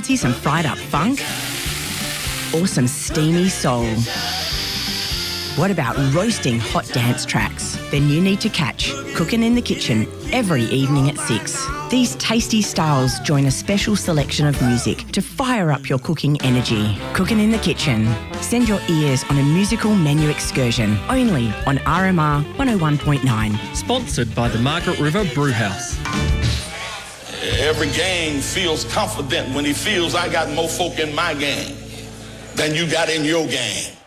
Fancy some fried up funk? Or some steamy soul? What about roasting hot dance tracks? Then you need to catch Cooking in the Kitchen every evening at 6. These tasty styles join a special selection of music to fire up your cooking energy. Cooking in the Kitchen. Send your ears on a musical menu excursion only on RMR 101.9. Sponsored by the Margaret River Brewhouse. Every gang feels confident when he feels I got more folk in my gang than you got in your gang.